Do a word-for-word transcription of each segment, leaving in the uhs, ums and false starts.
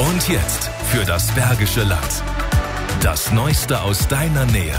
Und jetzt für das Bergische Land. Das Neueste aus deiner Nähe.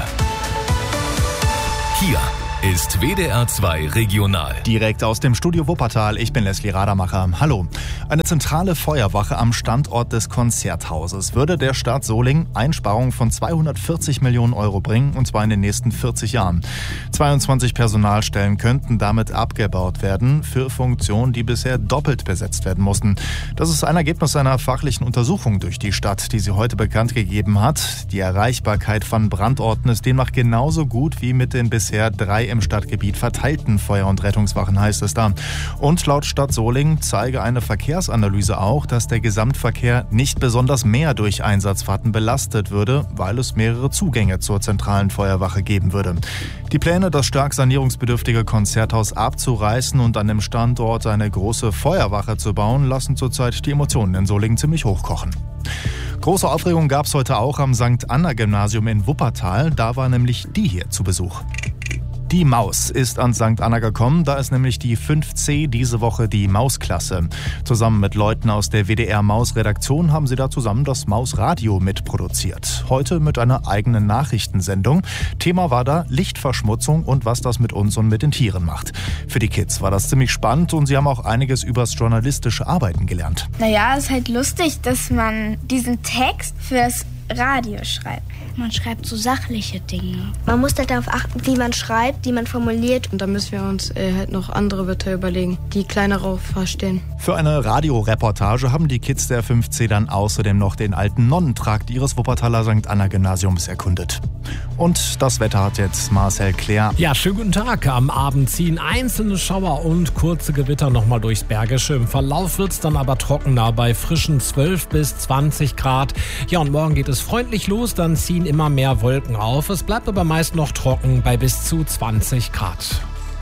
Hier ist W D R zwei Regional. Direkt aus dem Studio Wuppertal, ich bin Leslie Radermacher. Hallo. Eine zentrale Feuerwache am Standort des Konzerthauses würde der Stadt Solingen Einsparungen von zweihundertvierzig Millionen Euro bringen, und zwar in den nächsten vierzig Jahren. zweiundzwanzig Personalstellen könnten damit abgebaut werden für Funktionen, die bisher doppelt besetzt werden mussten. Das ist ein Ergebnis einer fachlichen Untersuchung durch die Stadt, die sie heute bekannt gegeben hat. Die Erreichbarkeit von Brandorten ist demnach genauso gut wie mit den bisher drei im Stadtgebiet verteilten Feuer- und Rettungswachen, heißt es da. Und laut Stadt Solingen zeige eine Verkehrsanalyse auch, dass der Gesamtverkehr nicht besonders mehr durch Einsatzfahrten belastet würde, weil es mehrere Zugänge zur zentralen Feuerwache geben würde. Die Pläne, das stark sanierungsbedürftige Konzerthaus abzureißen und an dem Standort eine große Feuerwache zu bauen, lassen zurzeit die Emotionen in Solingen ziemlich hochkochen. Große Aufregung gab es heute auch am Sankt Anna Gymnasium in Wuppertal. Da war nämlich die hier zu Besuch. Die Maus ist an Sankt Anna gekommen, da ist nämlich die fünf C diese Woche die Mausklasse. Zusammen mit Leuten aus der W D R-Maus-Redaktion haben sie da zusammen das Mausradio mitproduziert. Heute mit einer eigenen Nachrichtensendung. Thema war da Lichtverschmutzung und was das mit uns und mit den Tieren macht. Für die Kids war das ziemlich spannend und sie haben auch einiges übers journalistische Arbeiten gelernt. Naja, es ist halt lustig, dass man diesen Text fürs Radio schreibt. Man schreibt so sachliche Dinge. Man muss halt darauf achten, wie man schreibt, wie man formuliert. Und da müssen wir uns äh, halt noch andere Wörter überlegen, die kleiner verstehen. Für eine Radioreportage haben die Kids der fünf C dann außerdem noch den alten Nonnentrakt ihres Wuppertaler Sankt Anna Gymnasiums erkundet. Und das Wetter hat jetzt Marcel Claire. Ja, schönen guten Tag. Am Abend ziehen einzelne Schauer und kurze Gewitter nochmal durchs Bergische. Im Verlauf wird es dann aber trockener bei frischen zwölf bis zwanzig Grad. Ja, und morgen geht es freundlich los, dann ziehen immer mehr Wolken auf. Es bleibt aber meist noch trocken bei bis zu zwanzig Grad.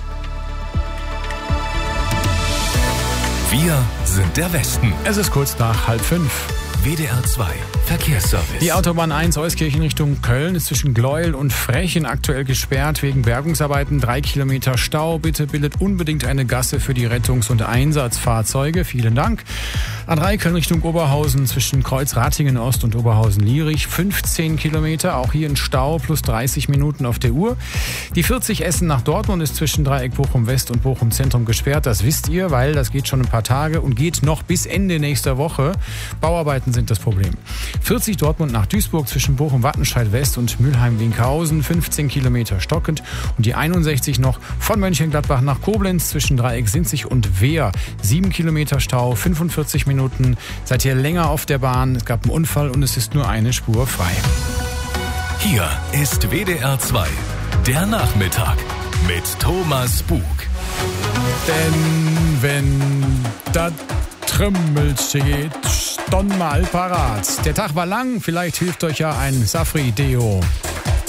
Wir sind der Westen. Es ist kurz nach halb fünf. W D R zwei Verkehrsservice. Die Autobahn eins Euskirchen Richtung Köln ist zwischen Gleuel und Frechen aktuell gesperrt wegen Bergungsarbeiten. Drei Kilometer Stau. Bitte bildet unbedingt eine Gasse für die Rettungs- und Einsatzfahrzeuge. Vielen Dank. A drei Köln Richtung Oberhausen zwischen Kreuz-Ratingen Ost und Oberhausen-Lierich. fünfzehn Kilometer. Auch hier ein Stau plus dreißig Minuten auf der Uhr. Die vierzig Essen nach Dortmund ist zwischen Dreieck Bochum West und Bochum Zentrum gesperrt. Das wisst ihr, weil das geht schon ein paar Tage und geht noch bis Ende nächster Woche. Bauarbeiten sind das Problem. vierzig Dortmund nach Duisburg zwischen Bochum-Wattenscheid West und Mülheim-Winkhausen, fünfzehn Kilometer stockend. Und die einundsechzig noch von Mönchengladbach nach Koblenz zwischen Dreieck Sinzig und Wehr. sieben Kilometer Stau, fünfundvierzig Minuten. Seid ihr länger auf der Bahn? Es gab einen Unfall und es ist nur eine Spur frei. Hier ist W D R zwei, der Nachmittag mit Thomas Bug. Denn wenn das Trümmelchen geht, dann mal parat. Der Tag war lang, vielleicht hilft euch ja ein Safri-Deo.